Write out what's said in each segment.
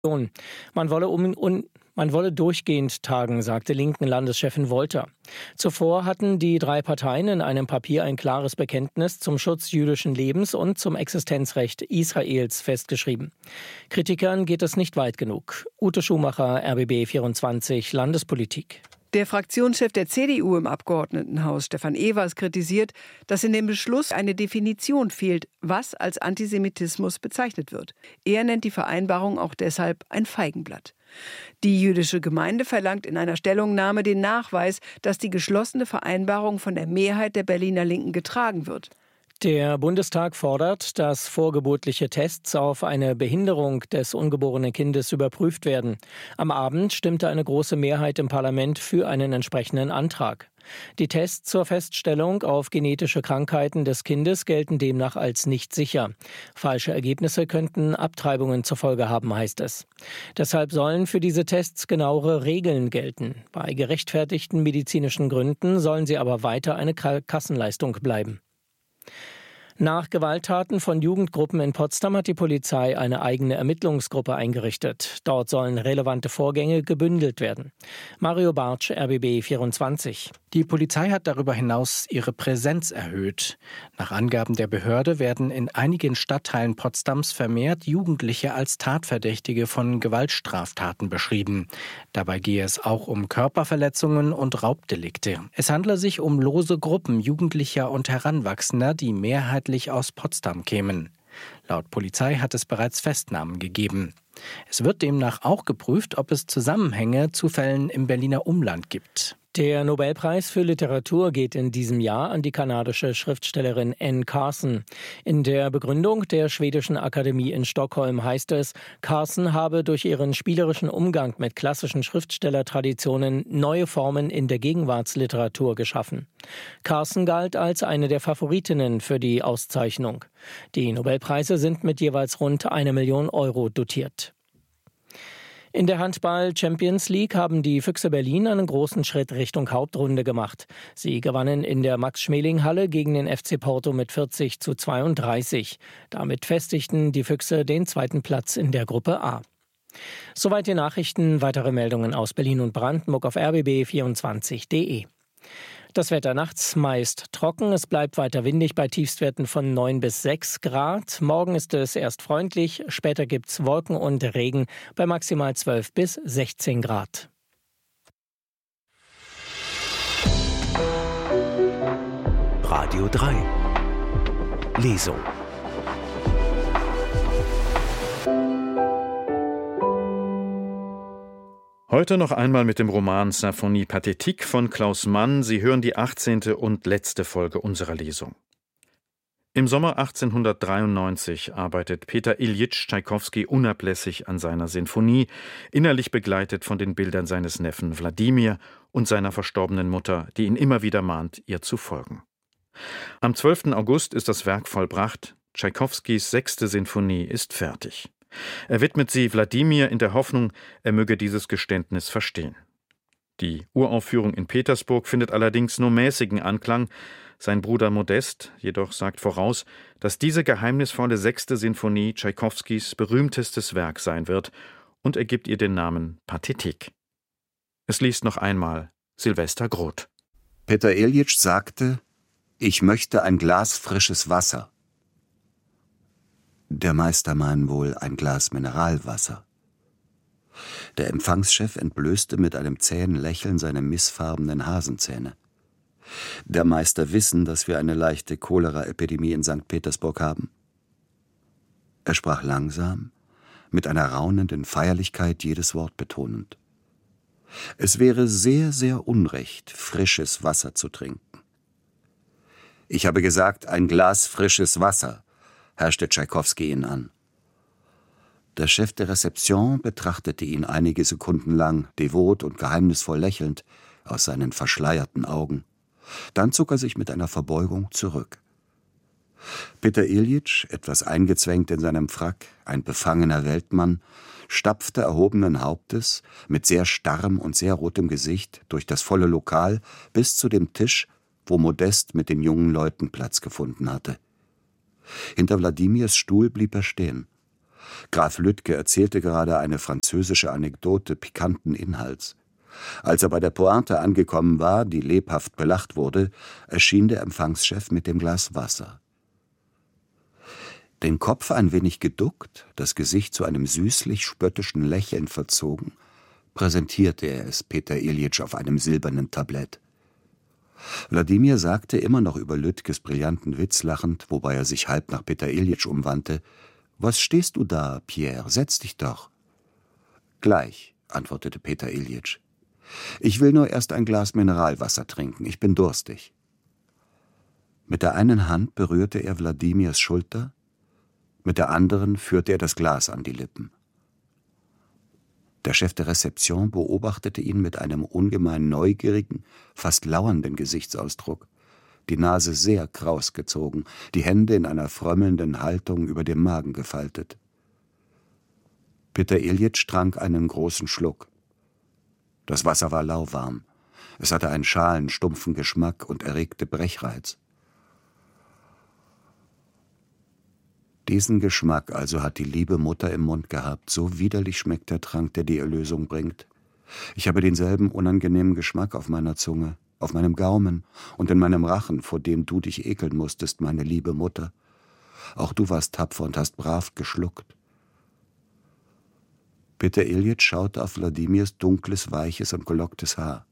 Man wolle durchgehend tagen, sagte linken Landeschefin Wolter. Zuvor hatten die drei Parteien in einem Papier ein klares Bekenntnis zum Schutz jüdischen Lebens und zum Existenzrecht Israels festgeschrieben. Kritikern geht es nicht weit genug. Ute Schumacher, RBB 24, Landespolitik. Der Fraktionschef der CDU im Abgeordnetenhaus, Stefan Evers, kritisiert, dass in dem Beschluss eine Definition fehlt, was als Antisemitismus bezeichnet wird. Er nennt die Vereinbarung auch deshalb ein Feigenblatt. Die jüdische Gemeinde verlangt in einer Stellungnahme den Nachweis, dass die geschlossene Vereinbarung von der Mehrheit der Berliner Linken getragen wird. Der Bundestag fordert, dass vorgeburtliche Tests auf eine Behinderung des ungeborenen Kindes überprüft werden. Am Abend stimmte eine große Mehrheit im Parlament für einen entsprechenden Antrag. Die Tests zur Feststellung auf genetische Krankheiten des Kindes gelten demnach als nicht sicher. Falsche Ergebnisse könnten Abtreibungen zur Folge haben, heißt es. Deshalb sollen für diese Tests genauere Regeln gelten. Bei gerechtfertigten medizinischen Gründen sollen sie aber weiter eine Kassenleistung bleiben. Nach Gewalttaten von Jugendgruppen in Potsdam hat die Polizei eine eigene Ermittlungsgruppe eingerichtet. Dort sollen relevante Vorgänge gebündelt werden. Mario Bartsch, RBB 24. Die Polizei hat darüber hinaus ihre Präsenz erhöht. Nach Angaben der Behörde werden in einigen Stadtteilen Potsdams vermehrt Jugendliche als Tatverdächtige von Gewaltstraftaten beschrieben. Dabei gehe es auch um Körperverletzungen und Raubdelikte. Es handle sich um lose Gruppen Jugendlicher und Heranwachsender, die mehrheitlich aus Potsdam kämen. Laut Polizei hat es bereits Festnahmen gegeben. Es wird demnach auch geprüft, ob es Zusammenhänge zu Fällen im Berliner Umland gibt. Der Nobelpreis für Literatur geht in diesem Jahr an die kanadische Schriftstellerin Anne Carson. In der Begründung der Schwedischen Akademie in Stockholm heißt es, Carson habe durch ihren spielerischen Umgang mit klassischen Schriftstellertraditionen neue Formen in der Gegenwartsliteratur geschaffen. Carson galt als eine der Favoritinnen für die Auszeichnung. Die Nobelpreise sind mit jeweils rund 1 Million Euro dotiert. In der Handball-Champions League haben die Füchse Berlin einen großen Schritt Richtung Hauptrunde gemacht. Sie gewannen in der Max-Schmeling-Halle gegen den FC Porto mit 40:32. Damit festigten die Füchse den zweiten Platz in der Gruppe A. Soweit die Nachrichten. Weitere Meldungen aus Berlin und Brandenburg auf rbb24.de. Das Wetter nachts meist trocken, es bleibt weiter windig bei Tiefstwerten von 9 bis 6 Grad. Morgen ist es erst freundlich, später gibt's Wolken und Regen bei maximal 12 bis 16 Grad. Radio 3 Lesung. Heute noch einmal mit dem Roman Symphonie Pathétique von Klaus Mann. Sie hören die 18. und letzte Folge unserer Lesung. Im Sommer 1893 arbeitet Peter Iljitsch Tschaikowski unablässig an seiner Sinfonie, innerlich begleitet von den Bildern seines Neffen Wladimir und seiner verstorbenen Mutter, die ihn immer wieder mahnt, ihr zu folgen. Am 12. August ist das Werk vollbracht. Tschaikowskis 6. Sinfonie ist fertig. Er widmet sie Wladimir in der Hoffnung, er möge dieses Geständnis verstehen. Die Uraufführung in Petersburg findet allerdings nur mäßigen Anklang. Sein Bruder Modest jedoch sagt voraus, dass diese geheimnisvolle 6. Sinfonie Tschaikowskis berühmtestes Werk sein wird, und er gibt ihr den Namen Pathétique. Es liest noch einmal Silvester Groth. Peter Iljitsch sagte, ich möchte ein Glas frisches Wasser. Der Meister meint wohl ein Glas Mineralwasser. Der Empfangschef entblößte mit einem zähen Lächeln seine missfarbenen Hasenzähne. Der Meister wissen, dass wir eine leichte Cholera-Epidemie in St. Petersburg haben. Er sprach langsam, mit einer raunenden Feierlichkeit jedes Wort betonend. Es wäre sehr, sehr unrecht, frisches Wasser zu trinken. Ich habe gesagt, ein Glas frisches Wasser, herrschte Tschaikowski ihn an. Der Chef der Rezeption betrachtete ihn einige Sekunden lang, devot und geheimnisvoll lächelnd, aus seinen verschleierten Augen. Dann zog er sich mit einer Verbeugung zurück. Peter Iljitsch, etwas eingezwängt in seinem Frack, ein befangener Weltmann, stapfte erhobenen Hauptes, mit sehr starrem und sehr rotem Gesicht, durch das volle Lokal bis zu dem Tisch, wo Modest mit den jungen Leuten Platz gefunden hatte. Hinter Wladimirs Stuhl blieb er stehen. Graf Lüttke erzählte gerade eine französische Anekdote pikanten Inhalts. Als er bei der Pointe angekommen war, die lebhaft belacht wurde, erschien der Empfangschef mit dem Glas Wasser. Den Kopf ein wenig geduckt, das Gesicht zu einem süßlich-spöttischen Lächeln verzogen, präsentierte er es Peter Iljitsch auf einem silbernen Tablett. Wladimir sagte immer noch über Lüttkes brillanten Witz lachend, wobei er sich halb nach Peter Iljitsch umwandte: »Was stehst du da, Pierre? Setz dich doch.« »Gleich«, antwortete Peter Iljitsch. »Ich will nur erst ein Glas Mineralwasser trinken, ich bin durstig.« Mit der einen Hand berührte er Wladimirs Schulter, mit der anderen führte er das Glas an die Lippen. Der Chef der Rezeption beobachtete ihn mit einem ungemein neugierigen, fast lauernden Gesichtsausdruck, die Nase sehr kraus gezogen, die Hände in einer frömmelnden Haltung über dem Magen gefaltet. Peter Iljitsch trank einen großen Schluck. Das Wasser war lauwarm. Es hatte einen schalen, stumpfen Geschmack und erregte Brechreiz. Diesen Geschmack also hat die liebe Mutter im Mund gehabt. So widerlich schmeckt der Trank, der die Erlösung bringt. Ich habe denselben unangenehmen Geschmack auf meiner Zunge, auf meinem Gaumen und in meinem Rachen, vor dem du dich ekeln musstest, meine liebe Mutter. Auch du warst tapfer und hast brav geschluckt. Peter Iljitsch schaute auf Wladimirs dunkles, weiches und gelocktes Haar.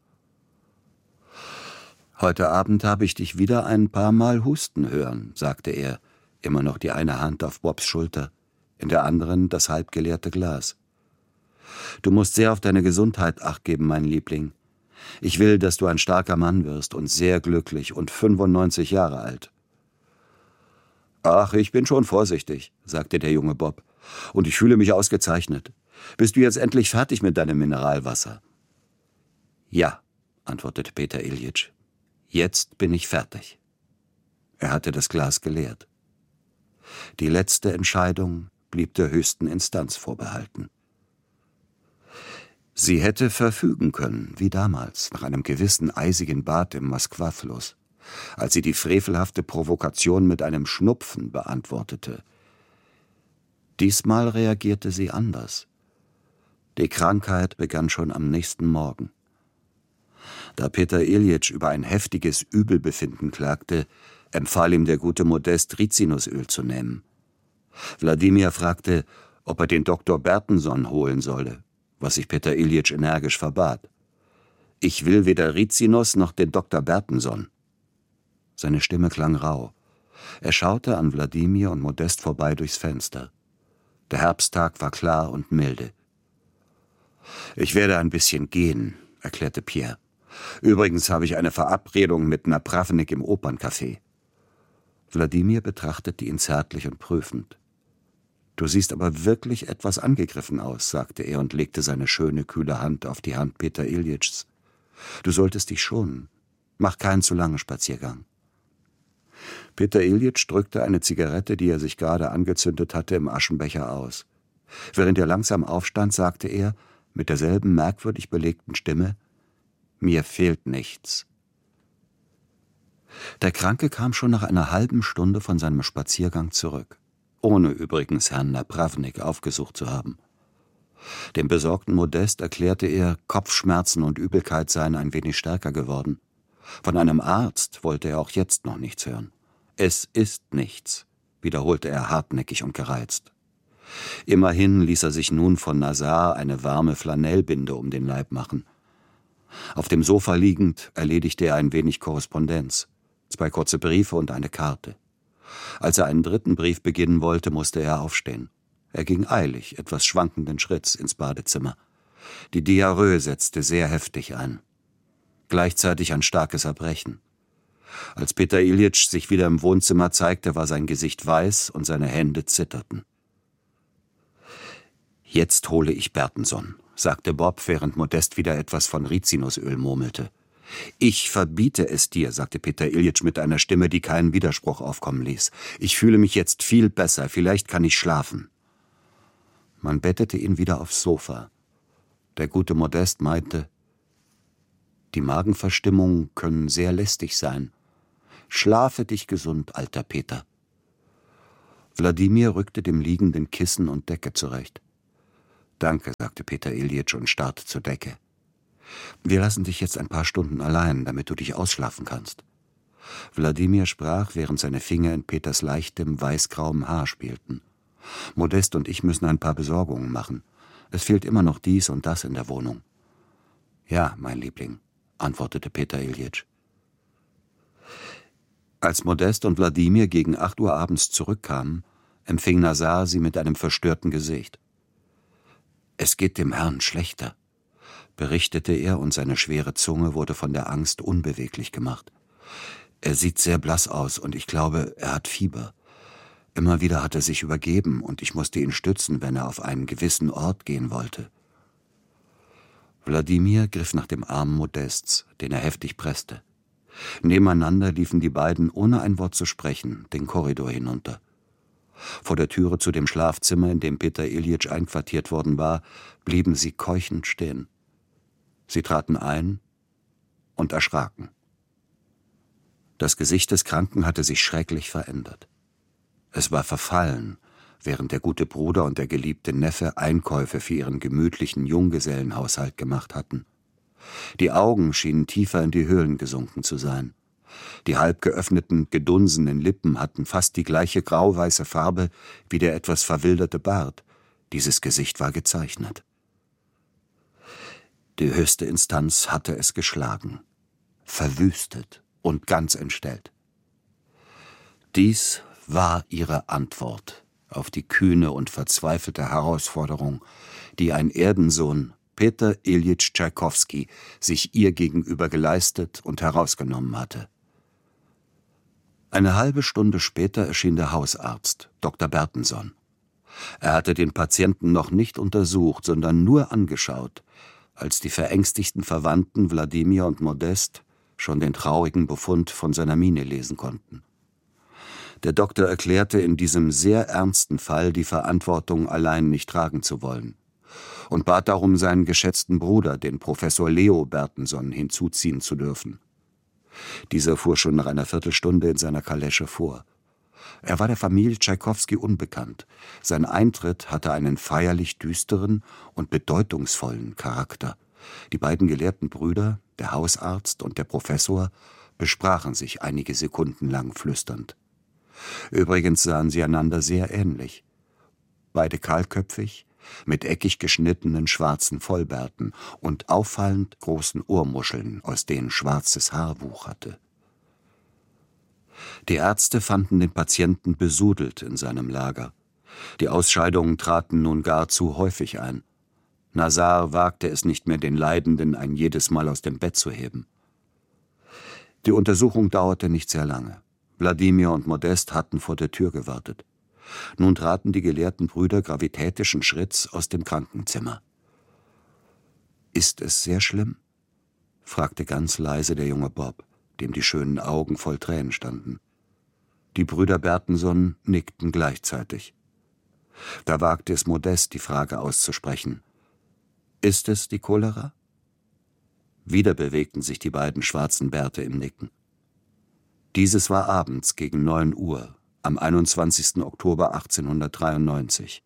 »Heute Abend habe ich dich wieder ein paar Mal husten hören«, sagte er, immer noch die eine Hand auf Bobs Schulter, in der anderen das halbgeleerte Glas. »Du musst sehr auf deine Gesundheit Acht geben, mein Liebling. Ich will, dass du ein starker Mann wirst und sehr glücklich und 95 Jahre alt.« »Ach, ich bin schon vorsichtig«, sagte der junge Bob, »und ich fühle mich ausgezeichnet. Bist du jetzt endlich fertig mit deinem Mineralwasser?« »Ja«, antwortete Peter Iljitsch, »jetzt bin ich fertig.« Er hatte das Glas geleert. Die letzte Entscheidung blieb der höchsten Instanz vorbehalten. Sie hätte verfügen können, wie damals, nach einem gewissen eisigen Bad im Moskwa-Fluss, als sie die frevelhafte Provokation mit einem Schnupfen beantwortete. Diesmal reagierte sie anders. Die Krankheit begann schon am nächsten Morgen. Da Peter Iljitsch über ein heftiges Übelbefinden klagte, empfahl ihm der gute Modest, Rizinusöl zu nehmen. Wladimir fragte, ob er den Dr. Bertenson holen solle, was sich Peter Iljitsch energisch verbat. »Ich will weder Rizinus noch den Dr. Bertenson.« Seine Stimme klang rau. Er schaute an Wladimir und Modest vorbei durchs Fenster. Der Herbsttag war klar und milde. »Ich werde ein bisschen gehen«, erklärte Pierre. »Übrigens habe ich eine Verabredung mit Napravnik im Operncafé.« Wladimir betrachtete ihn zärtlich und prüfend. »Du siehst aber wirklich etwas angegriffen aus«, sagte er und legte seine schöne, kühle Hand auf die Hand Peter Iljitschs. »Du solltest dich schonen. Mach keinen zu langen Spaziergang.« Peter Iljitsch drückte eine Zigarette, die er sich gerade angezündet hatte, im Aschenbecher aus. Während er langsam aufstand, sagte er, mit derselben merkwürdig belegten Stimme: »Mir fehlt nichts.« Der Kranke kam schon nach einer halben Stunde von seinem Spaziergang zurück, ohne übrigens Herrn Napravnik aufgesucht zu haben. Dem besorgten Modest erklärte er, Kopfschmerzen und Übelkeit seien ein wenig stärker geworden. Von einem Arzt wollte er auch jetzt noch nichts hören. »Es ist nichts«, wiederholte er hartnäckig und gereizt. Immerhin ließ er sich nun von Nazar eine warme Flanellbinde um den Leib machen. Auf dem Sofa liegend erledigte er ein wenig Korrespondenz, 2 kurze Briefe und eine Karte. Als er einen dritten Brief beginnen wollte, musste er aufstehen. Er ging eilig, etwas schwankenden Schritts, ins Badezimmer. Die Diarrhoe setzte sehr heftig ein. Gleichzeitig ein starkes Erbrechen. Als Peter Iljitsch sich wieder im Wohnzimmer zeigte, war sein Gesicht weiß und seine Hände zitterten. »Jetzt hole ich Bertenson«, sagte Bob, während Modest wieder etwas von Rizinusöl murmelte. »Ich verbiete es dir«, sagte Peter Iljitsch mit einer Stimme, die keinen Widerspruch aufkommen ließ. »Ich fühle mich jetzt viel besser, vielleicht kann ich schlafen.« Man bettete ihn wieder aufs Sofa. Der gute Modest meinte, »Die Magenverstimmungen können sehr lästig sein. Schlafe dich gesund, alter Peter.« Wladimir rückte dem Liegenden Kissen und Decke zurecht. »Danke«, sagte Peter Iljitsch und starrte zur Decke. »Wir lassen dich jetzt ein paar Stunden allein, damit du dich ausschlafen kannst.« Wladimir sprach, während seine Finger in Peters leichtem, weißgrauem Haar spielten. »Modest und ich müssen ein paar Besorgungen machen. Es fehlt immer noch dies und das in der Wohnung.« »Ja, mein Liebling«, antwortete Peter Iljitsch. Als Modest und Wladimir gegen 8 Uhr abends zurückkamen, empfing Nazar sie mit einem verstörten Gesicht. »Es geht dem Herrn schlechter«, berichtete er, und seine schwere Zunge wurde von der Angst unbeweglich gemacht. »Er sieht sehr blass aus und ich glaube, er hat Fieber. Immer wieder hat er sich übergeben und ich musste ihn stützen, wenn er auf einen gewissen Ort gehen wollte.« Wladimir griff nach dem Arm Modests, den er heftig presste. Nebeneinander liefen die beiden, ohne ein Wort zu sprechen, den Korridor hinunter. Vor der Türe zu dem Schlafzimmer, in dem Peter Iljitsch einquartiert worden war, blieben sie keuchend stehen. Sie traten ein und erschraken. Das Gesicht des Kranken hatte sich schrecklich verändert. Es war verfallen, während der gute Bruder und der geliebte Neffe Einkäufe für ihren gemütlichen Junggesellenhaushalt gemacht hatten. Die Augen schienen tiefer in die Höhlen gesunken zu sein. Die halb geöffneten, gedunsenen Lippen hatten fast die gleiche grauweiße Farbe wie der etwas verwilderte Bart. Dieses Gesicht war gezeichnet. Die höchste Instanz hatte es geschlagen, verwüstet und ganz entstellt. Dies war ihre Antwort auf die kühne und verzweifelte Herausforderung, die ein Erdensohn, Peter Iljitsch Tschaikowski, sich ihr gegenüber geleistet und herausgenommen hatte. Eine halbe Stunde später erschien der Hausarzt, Dr. Bertenson. Er hatte den Patienten noch nicht untersucht, sondern nur angeschaut, als die verängstigten Verwandten Wladimir und Modest schon den traurigen Befund von seiner Miene lesen konnten. Der Doktor erklärte in diesem sehr ernsten Fall die Verantwortung allein nicht tragen zu wollen und bat darum, seinen geschätzten Bruder, den Professor Leo Bertenson, hinzuziehen zu dürfen. Dieser fuhr schon nach einer Viertelstunde in seiner Kalesche vor. Er war der Familie Tschaikowski unbekannt. Sein Eintritt hatte einen feierlich düsteren und bedeutungsvollen Charakter. Die beiden gelehrten Brüder, der Hausarzt und der Professor, besprachen sich einige Sekunden lang flüsternd. Übrigens sahen sie einander sehr ähnlich. Beide kahlköpfig, mit eckig geschnittenen schwarzen Vollbärten und auffallend großen Ohrmuscheln, aus denen schwarzes Haar wucherte. Die Ärzte fanden den Patienten besudelt in seinem Lager. Die Ausscheidungen traten nun gar zu häufig ein. Nazar wagte es nicht mehr, den Leidenden ein jedes Mal aus dem Bett zu heben. Die Untersuchung dauerte nicht sehr lange. Wladimir und Modest hatten vor der Tür gewartet. Nun traten die gelehrten Brüder gravitätischen Schritts aus dem Krankenzimmer. »Ist es sehr schlimm?« fragte ganz leise der junge Bob, dem die schönen Augen voll Tränen standen. Die Brüder Bertenson nickten gleichzeitig. Da wagte es Modest, die Frage auszusprechen. »Ist es die Cholera?« Wieder bewegten sich die beiden schwarzen Bärte im Nicken. Dieses war abends gegen 9 Uhr, am 21. Oktober 1893.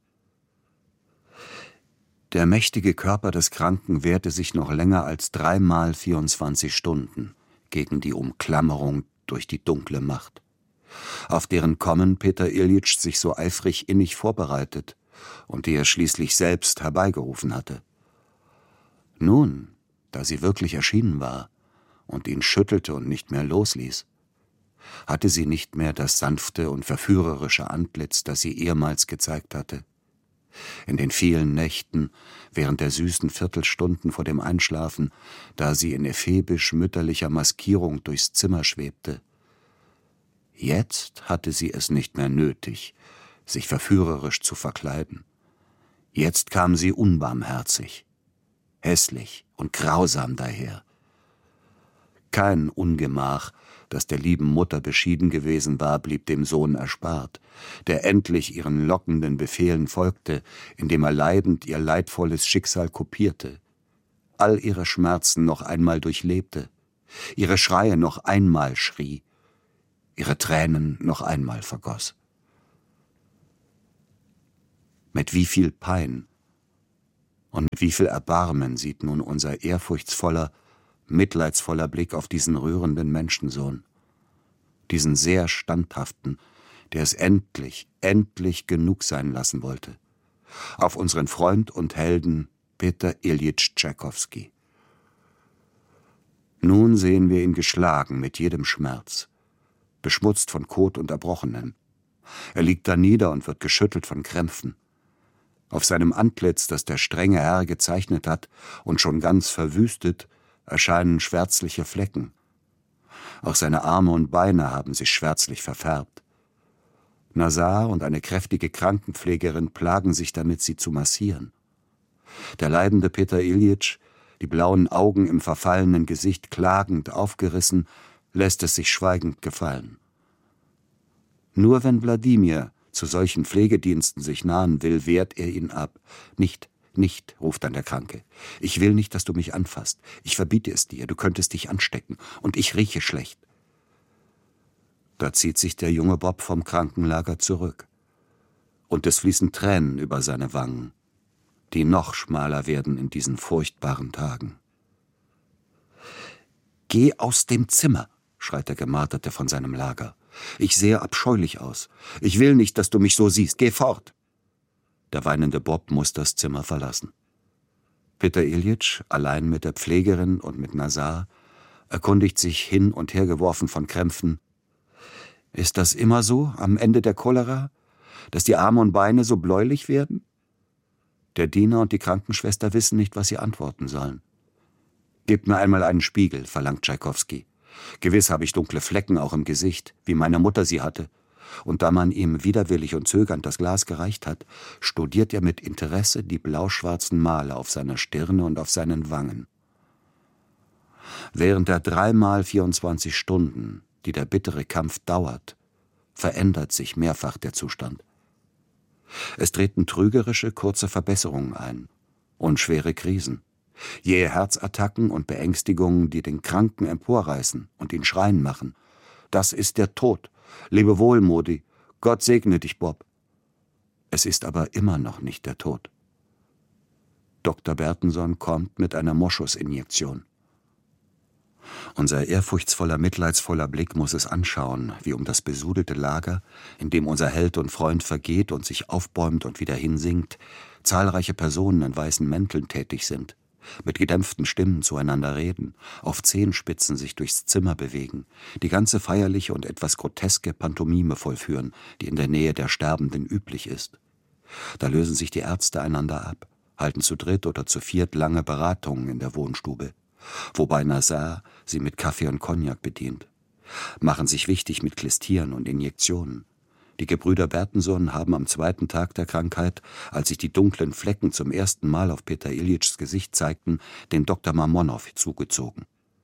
Der mächtige Körper des Kranken wehrte sich noch länger als 3 mal 24 Stunden gegen die Umklammerung durch die dunkle Macht, auf deren Kommen Peter Iljitsch sich so eifrig innig vorbereitet und die er schließlich selbst herbeigerufen hatte. Nun, da sie wirklich erschienen war und ihn schüttelte und nicht mehr losließ, hatte sie nicht mehr das sanfte und verführerische Antlitz, das sie ehemals gezeigt hatte. In den vielen Nächten, während der süßen Viertelstunden vor dem Einschlafen, da sie in ephebisch-mütterlicher Maskierung durchs Zimmer schwebte. Jetzt hatte sie es nicht mehr nötig, sich verführerisch zu verkleiden. Jetzt kam sie unbarmherzig, hässlich und grausam daher. Kein Ungemach, das der lieben Mutter beschieden gewesen war, blieb dem Sohn erspart, der endlich ihren lockenden Befehlen folgte, indem er leidend ihr leidvolles Schicksal kopierte, all ihre Schmerzen noch einmal durchlebte, ihre Schreie noch einmal schrie, ihre Tränen noch einmal vergoss. Mit wie viel Pein und mit wie viel Erbarmen sieht nun unser ehrfurchtsvoller, mitleidsvoller Blick auf diesen rührenden Menschensohn, diesen sehr standhaften, der es endlich genug sein lassen wollte, auf unseren Freund und Helden Peter Iljitsch Tschaikowski. Nun sehen wir ihn geschlagen mit jedem Schmerz, beschmutzt von Kot und Erbrochenem. Er liegt da nieder und wird geschüttelt von Krämpfen. Auf seinem Antlitz, das der strenge Herr gezeichnet hat und schon ganz verwüstet, erscheinen schwärzliche Flecken. Auch seine Arme und Beine haben sich schwärzlich verfärbt. Nazar und eine kräftige Krankenpflegerin plagen sich damit, sie zu massieren. Der leidende Peter Iljitsch, die blauen Augen im verfallenen Gesicht klagend aufgerissen, lässt es sich schweigend gefallen. Nur wenn Wladimir zu solchen Pflegediensten sich nahen will, wehrt er ihn ab. Nicht, ruft dann der Kranke. Ich will nicht, dass du mich anfasst. Ich verbiete es dir, du könntest dich anstecken. Und ich rieche schlecht. Da zieht sich der junge Bob vom Krankenlager zurück. Und es fließen Tränen über seine Wangen, die noch schmaler werden in diesen furchtbaren Tagen. »Geh aus dem Zimmer«, schreit der Gemarterte von seinem Lager. »Ich sehe abscheulich aus. Ich will nicht, dass du mich so siehst. Geh fort!« Der weinende Bob muss das Zimmer verlassen. Peter Iljitsch, allein mit der Pflegerin und mit Nazar, erkundigt sich hin und her geworfen von Krämpfen. »Ist das immer so, am Ende der Cholera, dass die Arme und Beine so bläulich werden?« Der Diener und die Krankenschwester wissen nicht, was sie antworten sollen. »Gebt mir einmal einen Spiegel«, verlangt Tschaikowski. »Gewiss habe ich dunkle Flecken auch im Gesicht, wie meine Mutter sie hatte.« Und da man ihm widerwillig und zögernd das Glas gereicht hat, studiert er mit Interesse die blauschwarzen Male auf seiner Stirne und auf seinen Wangen. Während der 3 x 24 Stunden, die der bittere Kampf dauert, verändert sich mehrfach der Zustand. Es treten trügerische, kurze Verbesserungen ein und schwere Krisen. Jähe Herzattacken und Beängstigungen, die den Kranken emporreißen und ihn schreien machen. Das ist der Tod. Lebe wohl, Modi. Gott segne dich, Bob. Es ist aber immer noch nicht der Tod. Dr. Bertenson kommt mit einer Moschusinjektion. Unser ehrfurchtsvoller, mitleidsvoller Blick muss es anschauen, wie um das besudelte Lager, in dem unser Held und Freund vergeht und sich aufbäumt und wieder hinsinkt, zahlreiche Personen in weißen Mänteln tätig sind, mit gedämpften Stimmen zueinander reden, auf Zehenspitzen sich durchs Zimmer bewegen, die ganze feierliche und etwas groteske Pantomime vollführen, die in der Nähe der Sterbenden üblich ist. Da lösen sich die Ärzte einander ab, halten zu dritt oder zu viert lange Beratungen in der Wohnstube, wobei Nazar sie mit Kaffee und Cognac bedient, machen sich wichtig mit Klistieren und Injektionen. Die Gebrüder Bertenson haben am 2. Tag der Krankheit, als sich die dunklen Flecken zum ersten Mal auf Peter Iljitschs Gesicht zeigten, den Dr. Mamonow zugezogen.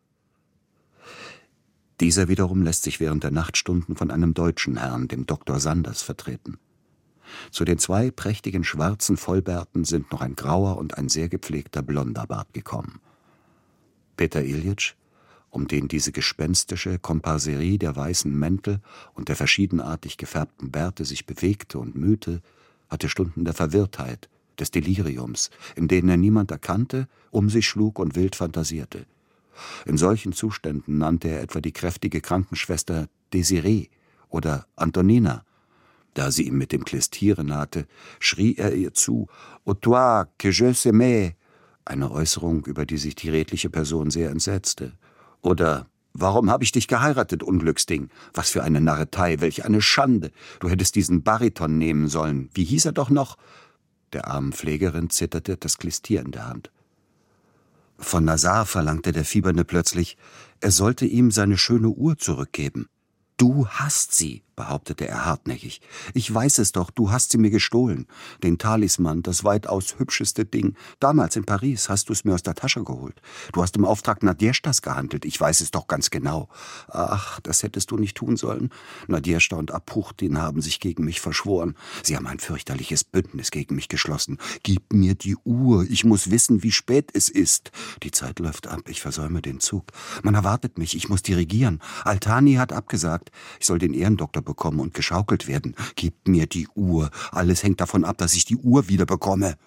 Dieser wiederum lässt sich während der Nachtstunden von einem deutschen Herrn, dem Dr. Sanders, vertreten. Zu den 2 prächtigen schwarzen Vollbärten sind noch ein grauer und ein sehr gepflegter blonder Bart gekommen. Peter Iljitsch, um den diese gespenstische Komparserie der weißen Mäntel und der verschiedenartig gefärbten Bärte sich bewegte und mühte, hatte Stunden der Verwirrtheit, des Deliriums, in denen er niemand erkannte, um sich schlug und wild fantasierte. In solchen Zuständen nannte er etwa die kräftige Krankenschwester Desiree oder Antonina. Da sie ihm mit dem Klistieren nahte, schrie er ihr zu, »Au toi, que je s'aimais«, eine Äußerung, über die sich die redliche Person sehr entsetzte. Oder »Warum habe ich dich geheiratet, Unglücksding? Was für eine Narretei, welch eine Schande! Du hättest diesen Bariton nehmen sollen. Wie hieß er doch noch?« Der armen Pflegerin zitterte das Klistier in der Hand. Von Nazar verlangte der Fiebernde plötzlich, er sollte ihm seine schöne Uhr zurückgeben. »Du hast sie«, behauptete er hartnäckig. »Ich weiß es doch, du hast sie mir gestohlen. Den Talisman, das weitaus hübscheste Ding. Damals in Paris hast du es mir aus der Tasche geholt. Du hast im Auftrag Nadjeschdas gehandelt, ich weiß es doch ganz genau. Ach, das hättest du nicht tun sollen. Nadjeschda und Apuchtin haben sich gegen mich verschworen. Sie haben ein fürchterliches Bündnis gegen mich geschlossen. Gib mir die Uhr, ich muss wissen, wie spät es ist. Die Zeit läuft ab, ich versäume den Zug. Man erwartet mich, ich muss dirigieren. Altani hat abgesagt. Ich soll den Ehrendoktor wiederbekommen und geschaukelt werden. Gib mir die Uhr. Alles hängt davon ab, dass ich die Uhr wiederbekomme.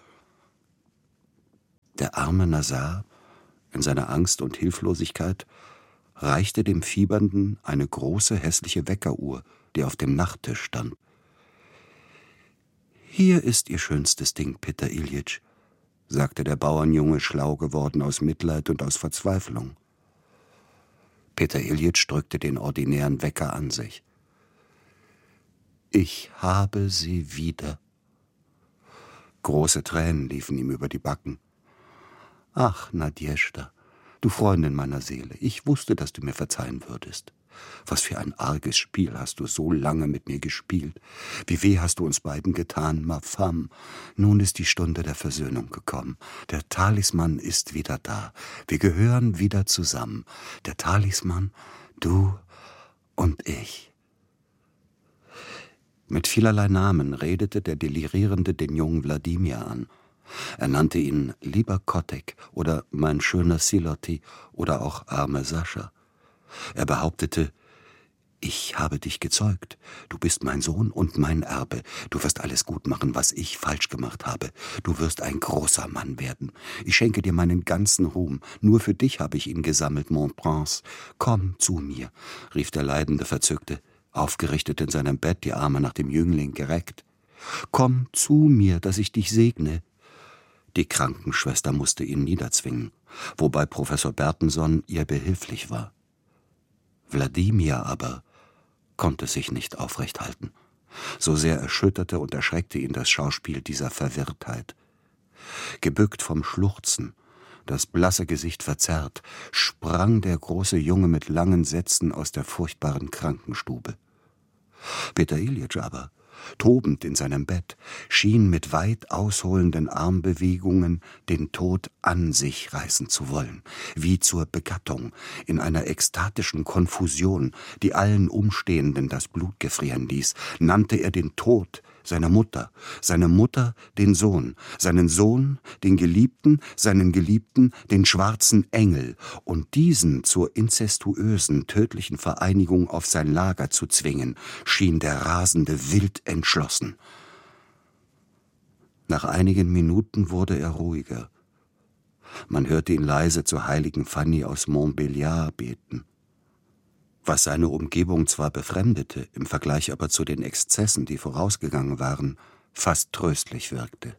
Der arme Nazar, in seiner Angst und Hilflosigkeit, reichte dem Fiebernden eine große, hässliche Weckeruhr, die auf dem Nachttisch stand. »Hier ist Ihr schönstes Ding, Peter Iljitsch«, sagte der Bauernjunge, schlau geworden aus Mitleid und aus Verzweiflung. Peter Iljitsch drückte den ordinären Wecker an sich. »Ich habe sie wieder.« Große Tränen liefen ihm über die Backen. »Ach, Nadjeschda, du Freundin meiner Seele, ich wusste, dass du mir verzeihen würdest. Was für ein arges Spiel hast du so lange mit mir gespielt. Wie weh hast du uns beiden getan, ma femme. Nun ist die Stunde der Versöhnung gekommen. Der Talisman ist wieder da. Wir gehören wieder zusammen. Der Talisman, du und ich.« Mit vielerlei Namen redete der Delirierende den jungen Wladimir an. Er nannte ihn lieber Kotek oder mein schöner Siloti oder auch arme Sascha. Er behauptete, »Ich habe dich gezeugt. Du bist mein Sohn und mein Erbe. Du wirst alles gut machen, was ich falsch gemacht habe. Du wirst ein großer Mann werden. Ich schenke dir meinen ganzen Ruhm. Nur für dich habe ich ihn gesammelt, mon Prince. Komm zu mir«, rief der Leidende Verzückte, aufgerichtet in seinem Bett, die Arme nach dem Jüngling gereckt. »Komm zu mir, dass ich dich segne.« Die Krankenschwester musste ihn niederzwingen, wobei Professor Bertenson ihr behilflich war. Wladimir aber konnte sich nicht aufrecht halten. So sehr erschütterte und erschreckte ihn das Schauspiel dieser Verwirrtheit. Gebückt vom Schluchzen, das blasse Gesicht verzerrt, sprang der große Junge mit langen Sätzen aus der furchtbaren Krankenstube. Peter Iljitsch aber, tobend in seinem Bett, schien mit weit ausholenden Armbewegungen den Tod an sich reißen zu wollen, wie zur Begattung, in einer ekstatischen Konfusion, die allen Umstehenden das Blut gefrieren ließ, nannte er den Tod seine Mutter den Sohn, seinen Sohn den Geliebten, seinen Geliebten den schwarzen Engel und diesen zur inzestuösen, tödlichen Vereinigung auf sein Lager zu zwingen, schien der Rasende wild entschlossen. Nach einigen Minuten wurde er ruhiger. Man hörte ihn leise zur heiligen Fanny aus Montbéliard beten. Was seine Umgebung zwar befremdete, im Vergleich aber zu den Exzessen, die vorausgegangen waren, fast tröstlich wirkte.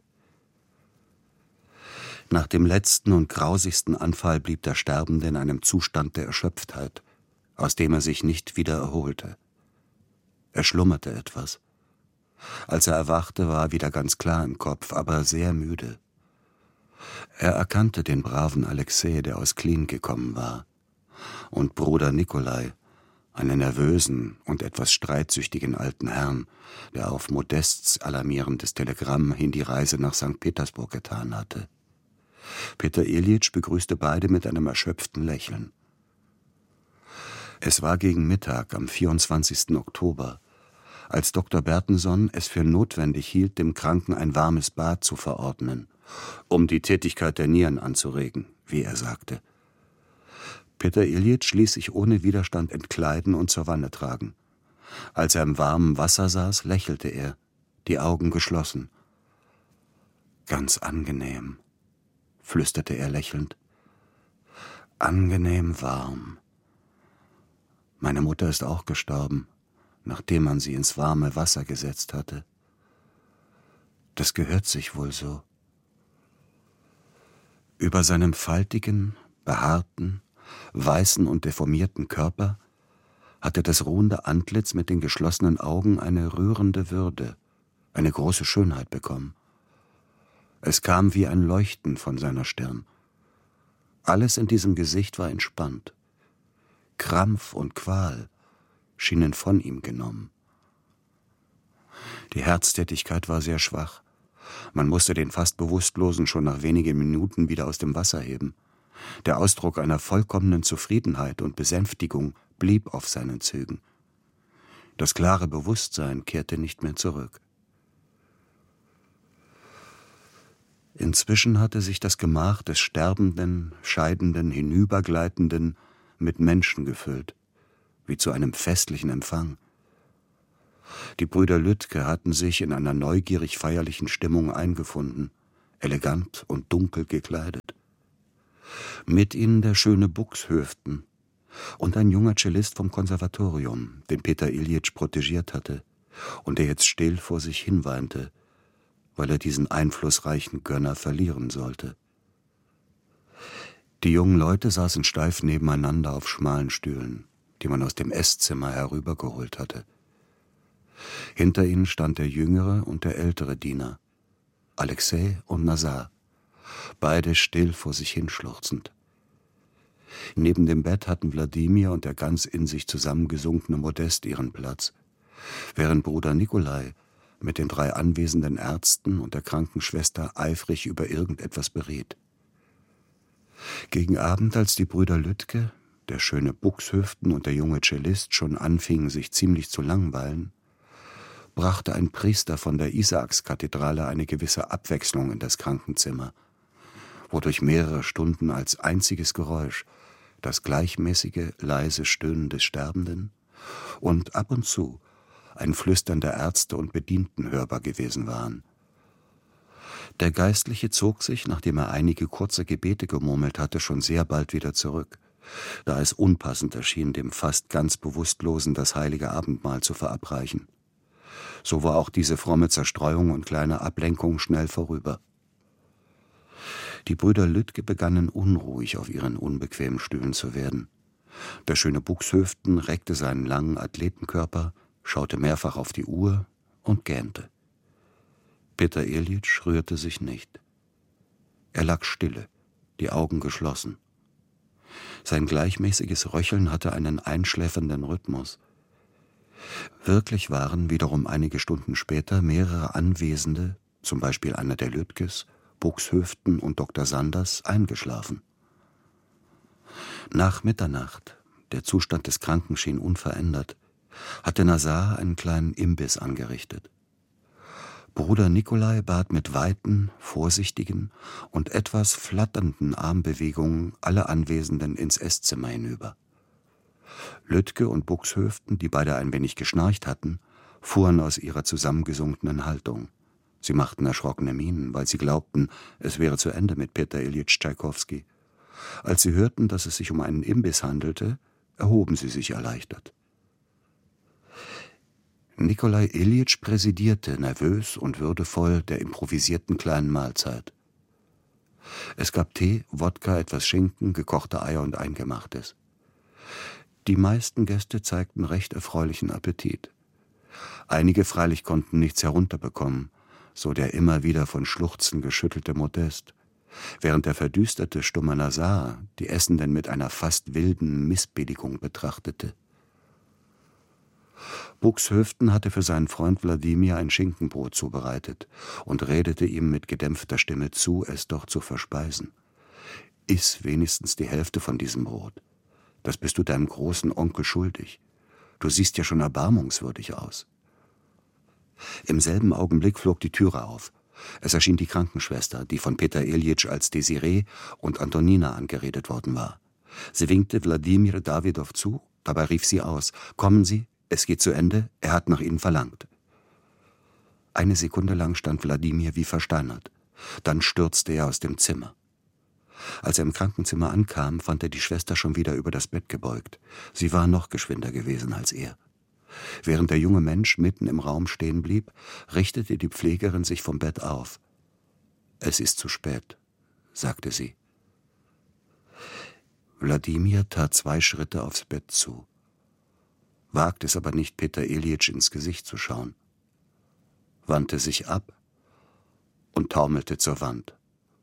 Nach dem letzten und grausigsten Anfall blieb der Sterbende in einem Zustand der Erschöpftheit, aus dem er sich nicht wieder erholte. Er schlummerte etwas. Als er erwachte, war er wieder ganz klar im Kopf, aber sehr müde. Er erkannte den braven Alexei, der aus Klin gekommen war, und Bruder Nikolai, einen nervösen und etwas streitsüchtigen alten Herrn, der auf Modests alarmierendes Telegramm hin die Reise nach St. Petersburg getan hatte. Peter Iljitsch begrüßte beide mit einem erschöpften Lächeln. Es war gegen Mittag am 24. Oktober, als Dr. Bertenson es für notwendig hielt, dem Kranken ein warmes Bad zu verordnen, um die Tätigkeit der Nieren anzuregen, wie er sagte. Peter Iljitsch ließ sich ohne Widerstand entkleiden und zur Wanne tragen. Als er im warmen Wasser saß, lächelte er, die Augen geschlossen. »Ganz angenehm«, flüsterte er lächelnd. »Angenehm warm. Meine Mutter ist auch gestorben, nachdem man sie ins warme Wasser gesetzt hatte. Das gehört sich wohl so.« Über seinem faltigen, behaarten, weißen und deformierten Körper hatte das ruhende Antlitz mit den geschlossenen Augen eine rührende Würde, eine große Schönheit bekommen. Es kam wie ein Leuchten von seiner Stirn. Alles in diesem Gesicht war entspannt. Krampf und Qual schienen von ihm genommen. Die Herztätigkeit war sehr schwach. Man musste den fast Bewusstlosen schon nach wenigen Minuten wieder aus dem Wasser heben. Der Ausdruck einer vollkommenen Zufriedenheit und Besänftigung blieb auf seinen Zügen. Das klare Bewusstsein kehrte nicht mehr zurück. Inzwischen hatte sich das Gemach des Sterbenden, Scheidenden, Hinübergleitenden mit Menschen gefüllt, wie zu einem festlichen Empfang. Die Brüder Lütke hatten sich in einer neugierig feierlichen Stimmung eingefunden, elegant und dunkel gekleidet. Mit ihnen der schöne Buxhöften und ein junger Cellist vom Konservatorium, den Peter Iljitsch protegiert hatte und der jetzt still vor sich hinweinte, weil er diesen einflussreichen Gönner verlieren sollte. Die jungen Leute saßen steif nebeneinander auf schmalen Stühlen, die man aus dem Esszimmer herübergeholt hatte. Hinter ihnen stand der jüngere und der ältere Diener, Alexei und Nazar, beide still vor sich hinschluchzend. Neben dem Bett hatten Wladimir und der ganz in sich zusammengesunkene Modest ihren Platz, während Bruder Nikolai mit den 3 anwesenden Ärzten und der Krankenschwester eifrig über irgendetwas beriet. Gegen Abend, als die Brüder Lütke, der schöne Buxhöften und der junge Cellist schon anfingen, sich ziemlich zu langweilen, brachte ein Priester von der Isaakskathedrale eine gewisse Abwechslung in das Krankenzimmer, wodurch mehrere Stunden als einziges Geräusch das gleichmäßige, leise Stöhnen des Sterbenden und ab und zu ein Flüstern der Ärzte und Bedienten hörbar gewesen waren. Der Geistliche zog sich, nachdem er einige kurze Gebete gemurmelt hatte, schon sehr bald wieder zurück, da es unpassend erschien, dem fast ganz Bewusstlosen das heilige Abendmahl zu verabreichen. So war auch diese fromme Zerstreuung und kleine Ablenkung schnell vorüber. Die Brüder Lütke begannen unruhig auf ihren unbequemen Stühlen zu werden. Der schöne Buxhöften reckte seinen langen Athletenkörper, schaute mehrfach auf die Uhr und gähnte. Peter Iljitsch rührte sich nicht. Er lag stille, die Augen geschlossen. Sein gleichmäßiges Röcheln hatte einen einschläfernden Rhythmus. Wirklich waren wiederum einige Stunden später mehrere Anwesende, zum Beispiel einer der Lütkes, Buxhöften und Dr. Sanders, eingeschlafen. Nach Mitternacht, der Zustand des Kranken schien unverändert, hatte Nazar einen kleinen Imbiss angerichtet. Bruder Nikolai bat mit weiten, vorsichtigen und etwas flatternden Armbewegungen alle Anwesenden ins Esszimmer hinüber. Lütke und Buxhöften, die beide ein wenig geschnarcht hatten, fuhren aus ihrer zusammengesunkenen Haltung. Sie machten erschrockene Mienen, weil sie glaubten, es wäre zu Ende mit Peter Iljitsch Tschaikowski. Als sie hörten, dass es sich um einen Imbiss handelte, erhoben sie sich erleichtert. Nikolai Iljitsch präsidierte, nervös und würdevoll, der improvisierten kleinen Mahlzeit. Es gab Tee, Wodka, etwas Schinken, gekochte Eier und Eingemachtes. Die meisten Gäste zeigten recht erfreulichen Appetit. Einige freilich konnten nichts herunterbekommen, so der immer wieder von Schluchzen geschüttelte Modest, während der verdüsterte stumme Nazar die Essenden mit einer fast wilden Missbilligung betrachtete. Buxhöften hatte für seinen Freund Wladimir ein Schinkenbrot zubereitet und redete ihm mit gedämpfter Stimme zu, es doch zu verspeisen. »Iss wenigstens die Hälfte von diesem Brot. Das bist du deinem großen Onkel schuldig. Du siehst ja schon erbarmungswürdig aus.« Im selben Augenblick flog die Türe auf. Es erschien die Krankenschwester, die von Peter Iljitsch als Desiree und Antonina angeredet worden war. Sie winkte Wladimir Dawidow zu, dabei rief sie aus: »Kommen Sie, es geht zu Ende, er hat nach Ihnen verlangt.« Eine Sekunde lang stand Wladimir wie versteinert. Dann stürzte er aus dem Zimmer. Als er im Krankenzimmer ankam, fand er die Schwester schon wieder über das Bett gebeugt. Sie war noch geschwinder gewesen als er. Während der junge Mensch mitten im Raum stehen blieb, richtete die Pflegerin sich vom Bett auf. »Es ist zu spät«, sagte sie. Wladimir tat 2 Schritte aufs Bett zu, wagte es aber nicht, Peter Iljitsch ins Gesicht zu schauen, wandte sich ab und taumelte zur Wand.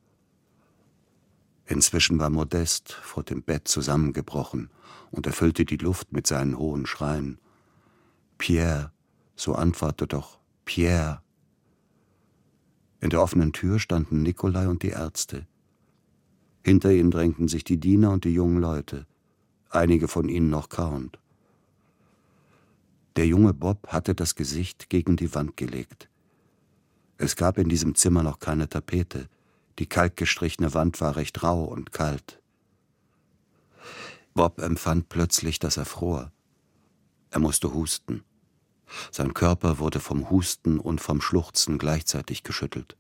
Inzwischen war Modest vor dem Bett zusammengebrochen und erfüllte die Luft mit seinen hohen Schreien. »Pierre, so antworte doch, Pierre!« In der offenen Tür standen Nikolai und die Ärzte. Hinter ihnen drängten sich die Diener und die jungen Leute, einige von ihnen noch kauend. Der junge Bob hatte das Gesicht gegen die Wand gelegt. Es gab in diesem Zimmer noch keine Tapete. Die kalkgestrichene Wand war recht rau und kalt. Bob empfand plötzlich, dass er fror. Er musste husten. Sein Körper wurde vom Husten und vom Schluchzen gleichzeitig geschüttelt.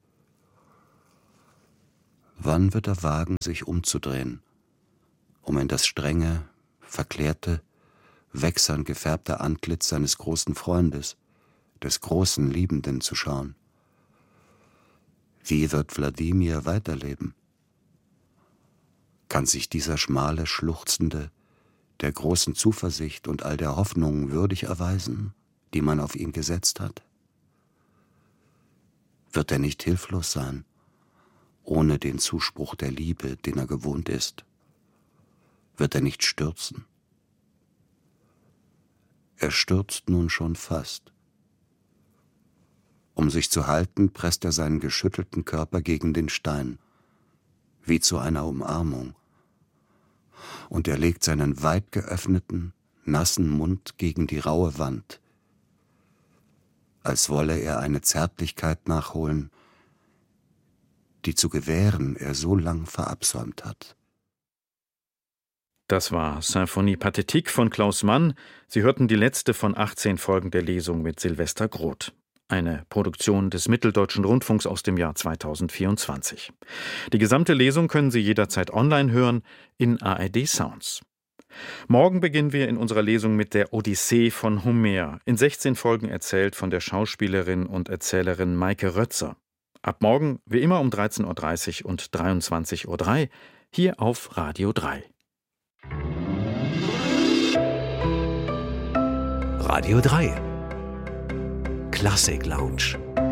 Wann wird er wagen, sich umzudrehen, um in das strenge, verklärte, wächsern gefärbte Antlitz seines großen Freundes, des großen Liebenden zu schauen? Wie wird Wladimir weiterleben? Kann sich dieser schmale, schluchzende der großen Zuversicht und all der Hoffnungen würdig erweisen, die man auf ihn gesetzt hat? Wird er nicht hilflos sein, ohne den Zuspruch der Liebe, den er gewohnt ist? Wird er nicht stürzen? Er stürzt nun schon fast. Um sich zu halten, presst er seinen geschüttelten Körper gegen den Stein, wie zu einer Umarmung. Und er legt seinen weit geöffneten, nassen Mund gegen die raue Wand, als wolle er eine Zärtlichkeit nachholen, die zu gewähren er so lang verabsäumt hat. Das war Symphonie Pathétique von Klaus Mann. Sie hörten die letzte von 18 Folgen der Lesung mit Silvester Groth. Eine Produktion des Mitteldeutschen Rundfunks aus dem Jahr 2024. Die gesamte Lesung können Sie jederzeit online hören in ARD Sounds. Morgen beginnen wir in unserer Lesung mit der Odyssee von Homer, in 16 Folgen erzählt von der Schauspielerin und Erzählerin Maike Rötzer. Ab morgen, wie immer um 13.30 Uhr und 23.03 Uhr, hier auf Radio 3. Radio 3 Klassik Lounge.